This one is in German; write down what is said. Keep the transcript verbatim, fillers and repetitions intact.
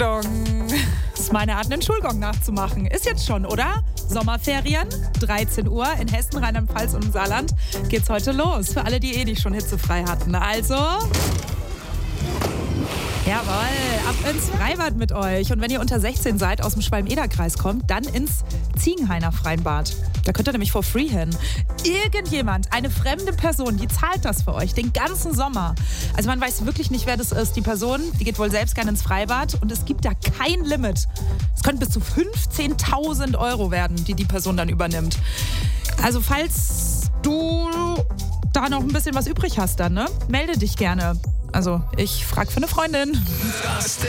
Dong. Das ist meine Art, einen Schulgong nachzumachen. Ist jetzt schon, oder? Sommerferien, dreizehn Uhr in Hessen, Rheinland-Pfalz und im Saarland geht's heute los. Für alle, die eh nicht schon hitzefrei hatten. Also... Jawohl, ab ins Freibad mit euch. Und wenn ihr unter sechzehn seid, aus dem Schwalm-Eder-Kreis kommt, dann ins Ziegenhainer Freibad. Da könnt ihr nämlich for free hin. Irgendjemand, eine fremde Person, die zahlt das für euch den ganzen Sommer. Also man weiß wirklich nicht, wer das ist. Die Person, die geht wohl selbst gerne ins Freibad und es gibt da kein Limit. Es könnte bis zu fünfzehntausend Euro werden, die die Person dann übernimmt. Also falls du da noch ein bisschen was übrig hast dann, ne? Melde dich gerne. Also, ich frage für eine Freundin. Das Ding.